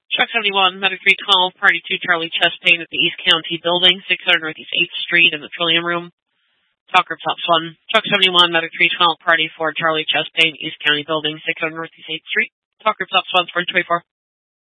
Truck 71, Medic 312, Party 2, Charlie Chastain at the East County Building, 600 Northeast 8th Street in the Trillium Room. Talk Group Tops 1. Truck 71, Medic 312, Party 4, Charlie Chastain, East County Building, 600 Northeast 8th Street. Talk Group Tops 1, 424.